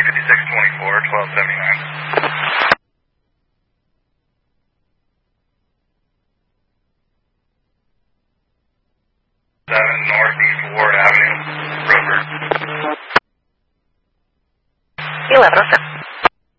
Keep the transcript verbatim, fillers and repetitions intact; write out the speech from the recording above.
fifty-six twenty-four, twelve seventy-nine. seven Northeast Ward Avenue, Rover. eleven oh